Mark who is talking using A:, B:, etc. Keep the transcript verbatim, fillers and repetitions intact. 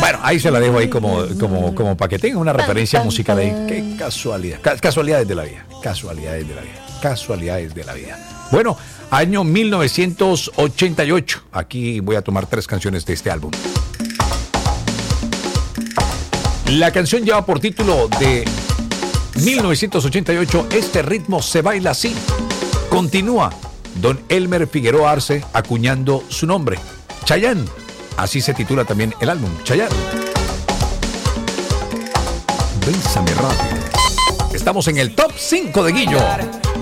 A: Bueno, ahí se la dejo ahí como, como, como para que tengan una referencia musical ahí. Qué casualidad. Ca- casualidades de la vida. Casualidades de la vida. Casualidades de la vida. Bueno, año mil novecientos ochenta y ocho. Aquí voy a tomar tres canciones de este álbum. La canción lleva por título de mil novecientos ochenta y ocho, Este ritmo se baila así. Continúa don Elmer Figueroa Arce acuñando su nombre, Chayanne. Así se titula también el álbum, Chayanne. Bésame rápido. Estamos en el top cinco de Guillo.